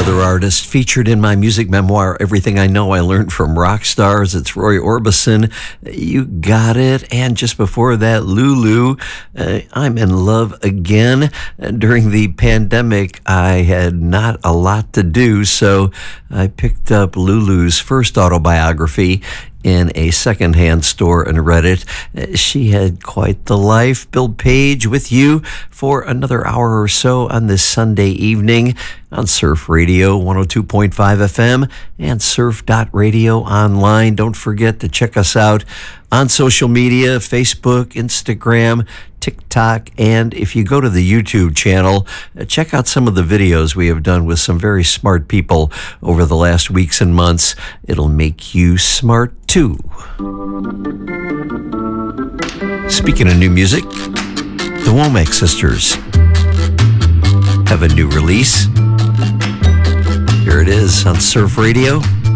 another artist featured in my music memoir, Everything I Know I Learned from Rock Stars. It's Roy Orbison. You got it. And just before that, Lulu, I'm in Love Again. During the pandemic, I had not a lot to do, so I picked up Lulu's first autobiography in a secondhand store and read it. She had quite the life. Bill Page with you for another hour or so on this Sunday evening on Surf Radio 102.5 FM and surf.radio online. Don't forget to check us out on social media, Facebook, Instagram, TikTok, and if you go to the YouTube channel, check out some of the videos we have done with some very smart people over the last weeks and months. It'll make you smart too. Speaking of new music, the Womack Sisters have a new release. Here it is on Surf Radio